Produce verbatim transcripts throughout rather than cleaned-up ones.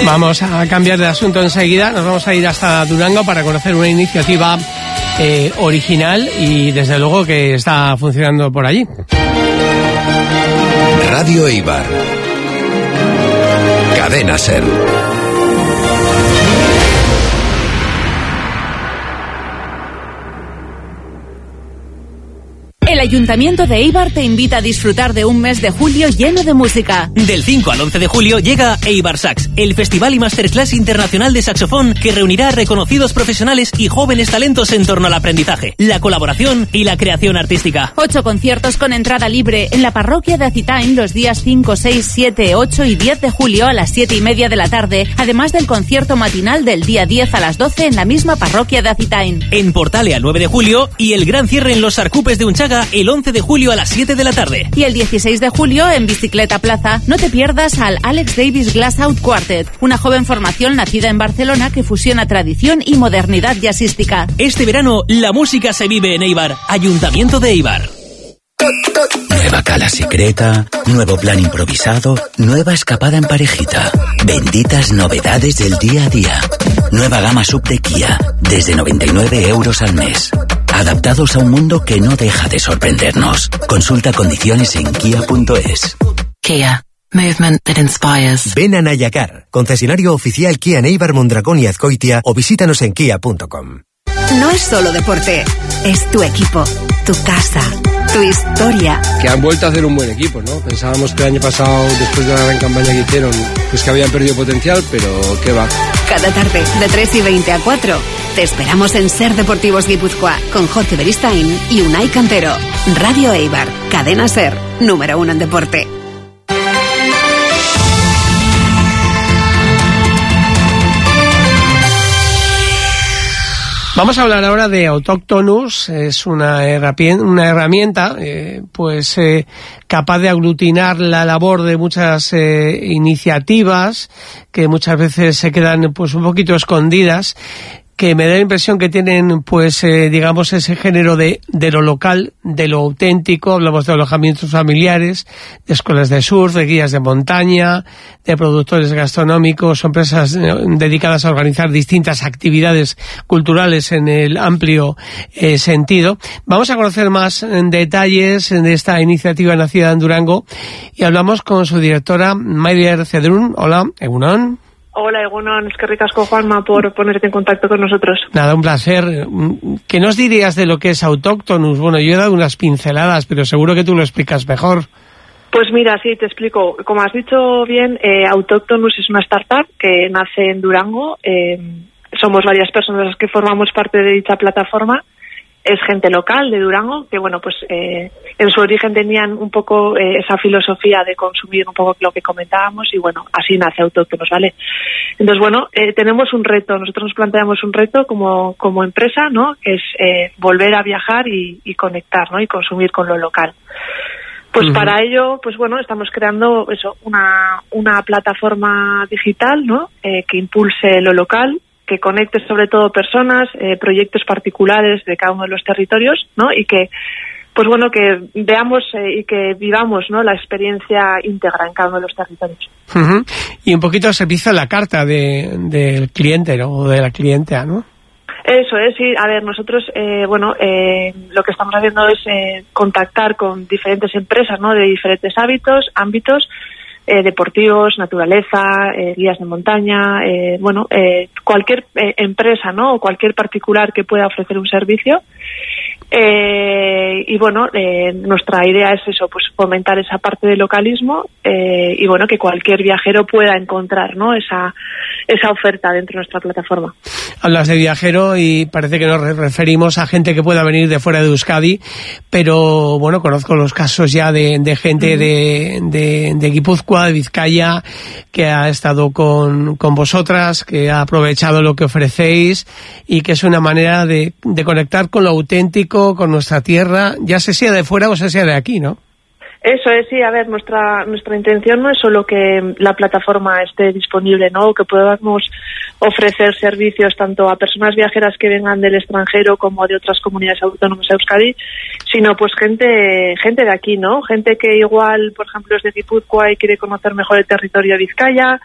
Vamos a cambiar de asunto enseguida. Nos vamos a ir hasta Durango para conocer una iniciativa eh, original y desde luego que está funcionando por allí. Radio Eibar. Cadena SER. El Ayuntamiento de Eibar te invita a disfrutar de un mes de julio lleno de música. Del cinco al once de julio llega Eibar Sax, el festival y masterclass internacional de saxofón que reunirá a reconocidos profesionales y jóvenes talentos en torno al aprendizaje, la colaboración y la creación artística. Ocho conciertos con entrada libre en la parroquia de Acitain los días cinco, seis, siete, ocho y diez de julio a las siete y media de la tarde, además del concierto matinal del día diez a las doce en la misma parroquia de Acitain. En Portale al nueve de julio y el gran cierre en los Arcupes de Unchaga el once de julio a las siete de la tarde. Y el dieciséis de julio en Bicicleta Plaza no te pierdas al Alex Davis Glass Out Quartet, una joven formación nacida en Barcelona que fusiona tradición y modernidad jazzística. Este verano la música se vive en Eibar, Ayuntamiento de Eibar. Nueva cala secreta, nuevo plan improvisado, nueva escapada en parejita. Benditas novedades del día a día. Nueva gama sub de Kia, desde noventa y nueve euros al mes. Adaptados a un mundo que no deja de sorprendernos. Consulta condiciones en kia punto es. Kia. Movement that inspires. Ven a Nayacar, concesionario oficial Kia en Eibar, Mondragón y Azcoitia, o visítanos en kia punto com. No es solo deporte, es tu equipo, tu casa, tu historia. Que han vuelto a hacer un buen equipo, ¿no? Pensábamos que el año pasado, después de la gran campaña que hicieron, pues que habían perdido potencial, pero qué va. Cada tarde, de tres y veinte a cuatro, te esperamos en Ser Deportivos Guipúzcoa, con Jorge Beristain y Unai Cantero. Radio Eibar, cadena SER, número uno en deporte. Vamos a hablar ahora de Autóctonus. Es una herramienta, una herramienta eh, pues eh, capaz de aglutinar la labor de muchas eh, iniciativas que muchas veces se quedan pues un poquito escondidas, que me da la impresión que tienen, pues, eh, digamos, ese género de, de lo local, de lo auténtico. Hablamos de alojamientos familiares, de escuelas de surf, de guías de montaña, de productores gastronómicos, empresas eh, dedicadas a organizar distintas actividades culturales en el amplio eh, sentido. Vamos a conocer más en detalles de esta iniciativa nacida en Durango y hablamos con su directora, Maider Cedrún. Hola, Egunon. Hola, Egunon, es que ricasco, Juanma, por ponerte en contacto con nosotros. Nada, un placer. ¿Qué nos dirías de lo que es Autóctonus? Bueno, yo he dado unas pinceladas, pero seguro que tú lo explicas mejor. Pues mira, sí, te explico. Como has dicho bien, eh, Autóctonus es una startup que nace en Durango. Eh, somos varias personas las que formamos parte de dicha plataforma. Es gente local de Durango, que bueno, pues eh, en su origen tenían un poco eh, esa filosofía de consumir un poco lo que comentábamos y bueno, así nace Autóctonos, ¿vale? Entonces bueno, eh, tenemos un reto, nosotros nos planteamos un reto como, como empresa, ¿no? Que es eh, volver a viajar y, y conectar, ¿no? Y consumir con lo local. Pues uh-huh. Para ello, pues bueno, estamos creando eso, una, una plataforma digital, ¿no? Eh, que impulse lo local, que conecte sobre todo personas, eh, proyectos particulares de cada uno de los territorios, ¿no? Y que, pues bueno, que veamos eh, y que vivamos, ¿no? La experiencia íntegra en cada uno de los territorios. Uh-huh. Y un poquito se pisa la carta de, del cliente, ¿no? O de la clienta, ¿no? Eso es, sí. A ver, nosotros, eh, bueno, eh, lo que estamos haciendo es eh, contactar con diferentes empresas, ¿no? De diferentes hábitos, ámbitos, Eh, deportivos, naturaleza, eh, guías de montaña, eh, bueno, eh, cualquier eh, empresa, ¿no? O cualquier particular que pueda ofrecer un servicio. Eh, y bueno, eh, nuestra idea es eso, pues fomentar esa parte del localismo eh, y bueno, que cualquier viajero pueda encontrar, ¿no? Esa, esa oferta dentro de nuestra plataforma. Hablas de viajero y parece que nos referimos a gente que pueda venir de fuera de Euskadi, pero bueno, conozco los casos ya de, de gente uh-huh. de, de, de Guipúzcoa, de Vizcaya, que ha estado con, con vosotras, que ha aprovechado lo que ofrecéis y que es una manera de, de conectar con lo auténtico, con nuestra tierra, ya se sea de fuera o se sea de aquí, ¿no? Eso es, sí, a ver, nuestra nuestra intención no es solo que la plataforma esté disponible, ¿no? O que podamos ofrecer servicios tanto a personas viajeras que vengan del extranjero como de otras comunidades autónomas de Euskadi, sino pues gente gente de aquí, ¿no? Gente que igual, por ejemplo, es de Guipúzcoa y quiere conocer mejor el territorio de Vizcaya,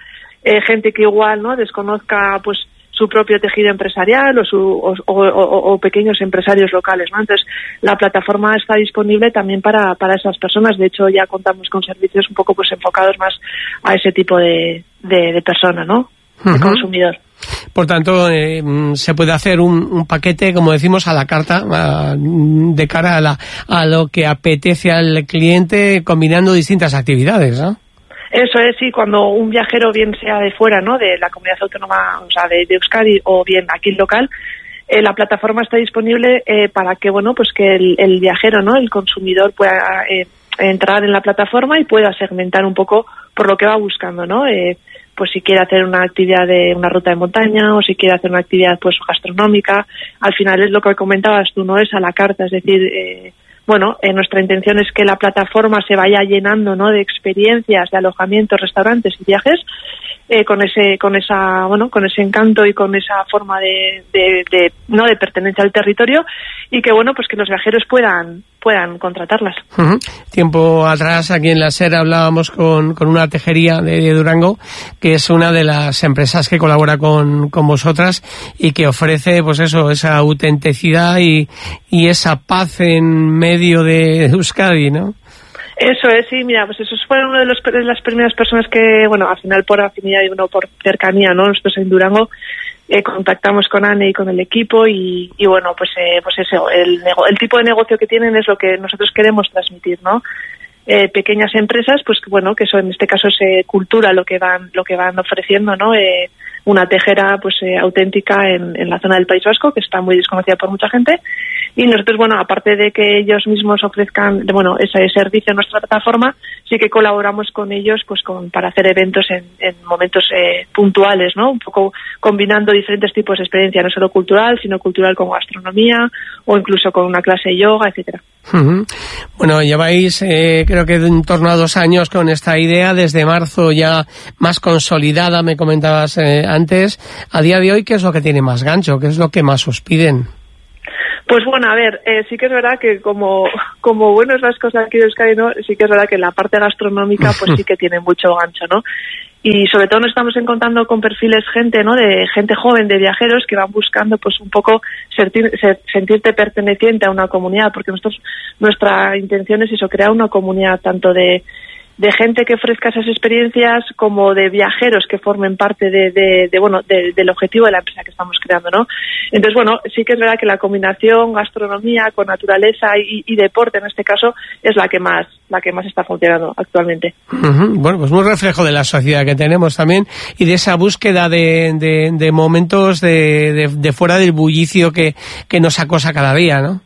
eh, gente que igual no desconozca pues su propio tejido empresarial o, su, o, o, o, o pequeños empresarios locales, ¿no? Entonces, la plataforma está disponible también para, para esas personas. De hecho, ya contamos con servicios un poco pues enfocados más a ese tipo de, de, de persona, ¿no? De uh-huh. consumidor. Por tanto, eh, se puede hacer un, un paquete, como decimos, a la carta, a, de cara a, la, a lo que apetece al cliente, combinando distintas actividades, ¿no? Eso es, sí, cuando un viajero, bien sea de fuera, ¿no?, de la comunidad autónoma, o sea, de, de Euskadi, o bien aquí local, eh, la plataforma está disponible eh, para que, bueno, pues que el, el viajero, ¿no?, el consumidor pueda eh, entrar en la plataforma y pueda segmentar un poco por lo que va buscando, ¿no? Eh, pues si quiere hacer una actividad de una ruta de montaña o si quiere hacer una actividad pues gastronómica, al final es lo que comentabas tú, no es a la carta, es decir, eh, bueno, eh, nuestra intención es que la plataforma se vaya llenando, ¿no?, de experiencias, de alojamientos, restaurantes y viajes, eh, con ese, con esa, bueno, con ese encanto y con esa forma de, de, de, no, de pertenencia al territorio, y que bueno, pues que los viajeros puedan, puedan contratarlas. Uh-huh. Tiempo atrás aquí en la SER hablábamos con, con una tejería de, de Durango, que es una de las empresas que colabora con, con vosotras y que ofrece, pues eso, esa autenticidad y, y esa paz en medio de Euskadi, ¿no? Eso es, sí, mira, pues esos fueron una de, los, de las primeras personas que, bueno, al final por afinidad y uno por cercanía, ¿no? Nosotros en Durango eh, contactamos con Anne y con el equipo y, y bueno, pues eh, pues eso, el, el tipo de negocio que tienen es lo que nosotros queremos transmitir, ¿no? Eh, pequeñas empresas, pues bueno, que eso en este caso es eh, cultura lo que van lo que van ofreciendo, ¿no? Eh, una tejera pues eh, auténtica en, en la zona del País Vasco, que está muy desconocida por mucha gente, y nosotros, bueno, aparte de que ellos mismos ofrezcan, bueno, ese servicio en nuestra plataforma, sí que colaboramos con ellos pues con para hacer eventos en, en momentos eh, puntuales, ¿no? Un poco combinando diferentes tipos de experiencia, no solo cultural, sino cultural con gastronomía o incluso con una clase de yoga, etcétera. Uh-huh. Bueno, lleváis eh, creo que en torno a dos años con esta idea, desde marzo ya más consolidada, me comentabas eh, antes. A día de hoy, ¿qué es lo que tiene más gancho? ¿Qué es lo que más os piden? Pues bueno, a ver, eh, sí que es verdad que como como buenas las cosas aquí de Euskadi, ¿no? Sí que es verdad que la parte gastronómica pues sí que tiene mucho gancho, ¿no? Y sobre todo nos estamos encontrando con perfiles gente, ¿no? De gente joven, de viajeros que van buscando pues un poco sentir, sentirte perteneciente a una comunidad, porque nosotros nuestra intención es eso, crear una comunidad tanto de de gente que ofrezca esas experiencias como de viajeros que formen parte de, de, de bueno de, del objetivo de la empresa que estamos creando, ¿no? Entonces, bueno, sí que es verdad que la combinación gastronomía con naturaleza y, y deporte en este caso es la que más la que más está funcionando actualmente. Uh-huh. Bueno, pues un reflejo de la sociedad que tenemos también y de esa búsqueda de, de, de momentos de, de, de fuera del bullicio que, que nos acosa cada día, ¿no?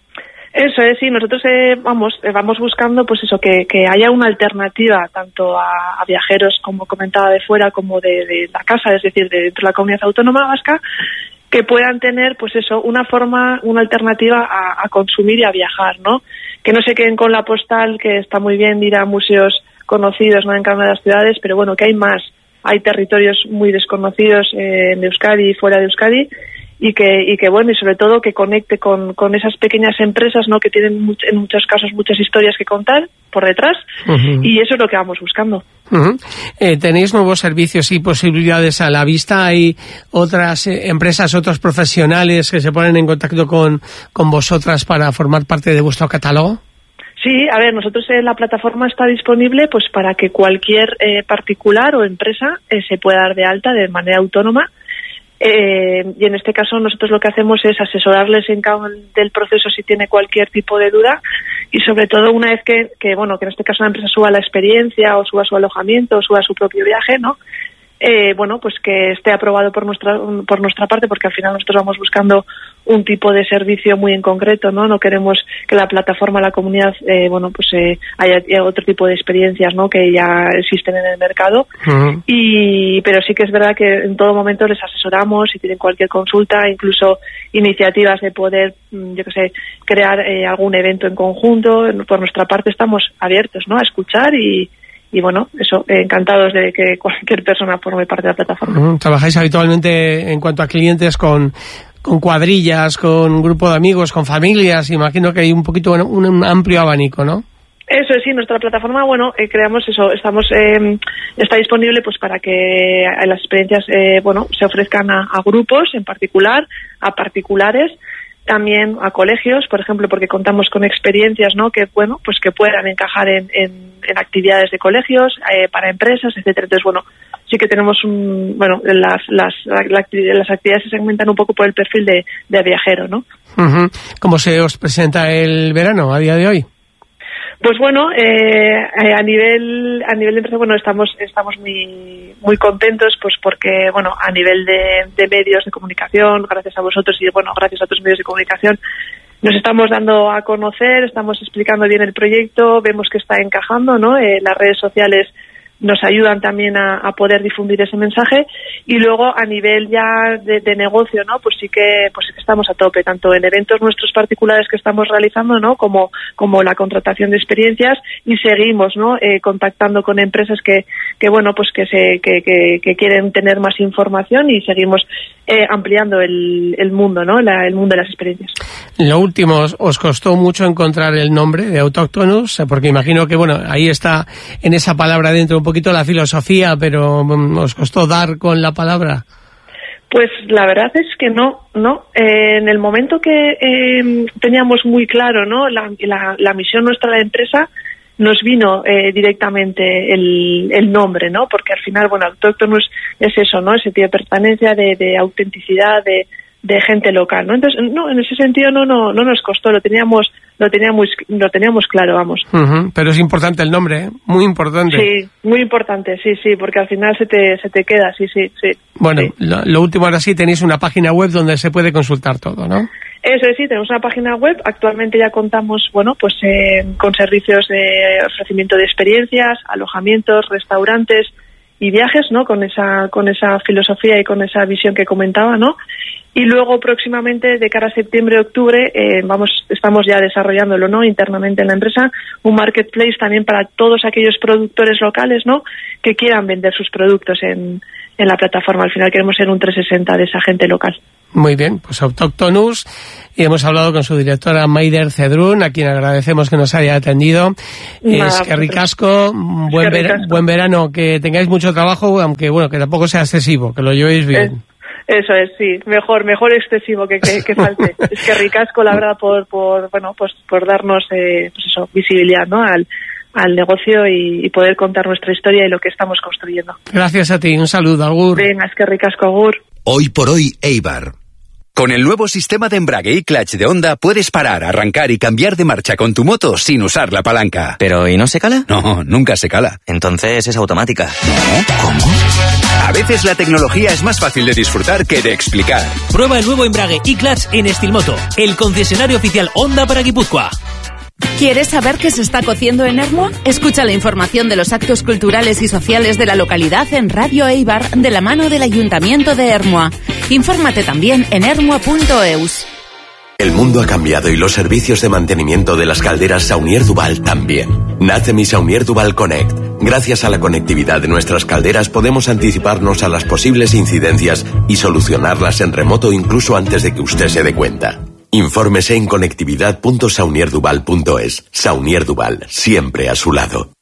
Eso es, sí, nosotros eh, vamos eh, vamos buscando pues eso, que, que haya una alternativa tanto a, a viajeros, como comentaba, de fuera como de, de la casa, es decir, de dentro de la comunidad autónoma vasca, que puedan tener pues eso, una forma, una alternativa a, a consumir y a viajar, ¿no? Que no se queden con la postal, que está muy bien ir a museos conocidos, ¿no?, en cada una de las ciudades, pero bueno, que hay más, hay territorios muy desconocidos eh, en Euskadi y fuera de Euskadi, y que y que bueno, y sobre todo que conecte con, con esas pequeñas empresas, ¿no?, que tienen much, en muchos casos muchas historias que contar por detrás. Uh-huh. Y eso es lo que vamos buscando. Uh-huh. Eh, ¿tenéis nuevos servicios y posibilidades a la vista? ¿Hay otras eh, empresas, otros profesionales que se ponen en contacto con, con vosotras para formar parte de vuestro catálogo? Sí, a ver, nosotros eh, la plataforma está disponible pues para que cualquier eh, particular o empresa eh, se pueda dar de alta de manera autónoma. Eh, y en este caso nosotros lo que hacemos es asesorarles en cada del proceso si tiene cualquier tipo de duda, y sobre todo una vez que, que bueno, que en este caso la empresa suba la experiencia o suba su alojamiento o suba su propio viaje, ¿no? Eh, bueno, pues que esté aprobado por nuestra por nuestra parte, porque al final nosotros vamos buscando un tipo de servicio muy en concreto, ¿no? No queremos que la plataforma, la comunidad, eh, bueno, pues eh, haya, haya otro tipo de experiencias, ¿no?, que ya existen en el mercado. Uh-huh. Y pero sí que es verdad que en todo momento les asesoramos si tienen cualquier consulta, incluso iniciativas de poder, yo qué sé, crear eh, algún evento en conjunto. Por nuestra parte estamos abiertos, ¿no?, a escuchar y Y bueno, eso, eh, encantados de que cualquier persona forme parte de la plataforma. Uh-huh. ¿Trabajáis habitualmente en cuanto a clientes con, con cuadrillas, con un grupo de amigos, con familias? Imagino que hay un poquito, bueno, un, un amplio abanico, ¿no? Eso es, sí, nuestra plataforma, bueno, eh, creamos eso, estamos, eh, está disponible pues para que las experiencias, eh, bueno, se ofrezcan a, a grupos en particular, a particulares, también a colegios, por ejemplo, porque contamos con experiencias, ¿no? Que, bueno, pues que puedan encajar en, en, en actividades de colegios, eh, para empresas, etcétera. Entonces, bueno, sí que tenemos un, bueno, las, las, la, las actividades se segmentan un poco por el perfil de, de viajero, ¿no? Uh-huh. ¿Cómo se os presenta el verano a día de hoy? Pues bueno, eh, a nivel a nivel de empresa, bueno, estamos estamos muy muy contentos, pues porque, bueno, a nivel de, de medios de comunicación, gracias a vosotros y, bueno, gracias a otros medios de comunicación, nos estamos dando a conocer, estamos explicando bien el proyecto, vemos que está encajando, ¿no? Eh, las redes sociales nos ayudan también a, a poder difundir ese mensaje, y luego a nivel ya de, de negocio, ¿no? Pues sí que pues sí que estamos a tope, tanto en eventos nuestros particulares que estamos realizando, ¿no? Como como la contratación de experiencias, y seguimos, ¿no? Eh, contactando con empresas que que bueno, pues que se que, que, que quieren tener más información, y seguimos eh, ampliando el, el mundo, ¿no? La, el mundo de las experiencias. Lo último, os costó mucho encontrar el nombre de Autóctonos, porque imagino que, bueno, ahí está en esa palabra dentro un poquito la filosofía, pero um, ¿os costó dar con la palabra? Pues la verdad es que no, no. Eh, en el momento que eh, teníamos muy claro, ¿no? La, la, la misión nuestra de la empresa, nos vino eh, directamente el, el nombre, ¿no? Porque al final, bueno, Autóctonos es eso, ¿no? Ese tipo de pertenencia, de, de autenticidad, de de gente local, ¿no? Entonces, no, en ese sentido no no no nos costó, lo teníamos lo teníamos lo teníamos claro, vamos. Uh-huh. Pero es importante el nombre, ¿eh? Muy importante. Sí, muy importante, sí, sí, porque al final se te se te queda, sí, sí, sí. Bueno, sí. Lo, lo último, ahora sí, tenéis una página web donde se puede consultar todo, ¿no? Eso es, sí, tenemos una página web. Actualmente ya contamos, bueno, pues eh, con servicios de ofrecimiento de experiencias, alojamientos, restaurantes y viajes, ¿no? Con esa con esa filosofía y con esa visión que comentaba, ¿no? Y luego próximamente, de cara a septiembre, octubre, eh, vamos, estamos ya desarrollándolo, ¿no? Internamente en la empresa, un marketplace también para todos aquellos productores locales, ¿no? Que quieran vender sus productos en, en la plataforma. Al final queremos ser un trescientos sesenta de esa gente local. Muy bien, pues Autóctonos, y hemos hablado con su directora Maider Cedrún, a quien agradecemos que nos haya atendido. Es que ricasco, buen, ver, buen verano, que tengáis mucho trabajo, aunque bueno, que tampoco sea excesivo, que lo llevéis bien. Eh. Eso es, sí, mejor, mejor excesivo que, que, que falte. Es que ricasco, la verdad, por, por, bueno, pues por darnos, eh, pues eso, visibilidad, ¿no? Al, al negocio y, y poder contar nuestra historia y lo que estamos construyendo. Gracias a ti, un saludo, Agur. Venga, es que ricasco, Agur. Hoy por hoy, Eibar. Con el nuevo sistema de embrague y clutch de Honda puedes parar, arrancar y cambiar de marcha con tu moto sin usar la palanca. ¿Pero y no se cala? No, nunca se cala. Entonces es automática. ¿No? ¿Cómo? A veces la tecnología es más fácil de disfrutar que de explicar. Prueba el nuevo embrague y clutch en Estilmoto, el concesionario oficial Honda para Guipúzcoa. ¿Quieres saber qué se está cociendo en Ermua? Escucha la información de los actos culturales y sociales de la localidad en Radio Eibar, de la mano del Ayuntamiento de Ermua. Infórmate también en ermua punto eus. El mundo ha cambiado y los servicios de mantenimiento de las calderas Saunier Duval también. Nace mi Saunier Duval Connect. Gracias a la conectividad de nuestras calderas podemos anticiparnos a las posibles incidencias y solucionarlas en remoto incluso antes de que usted se dé cuenta. Infórmese en conectividad punto saunier duval punto es. Saunier Duval, siempre a su lado.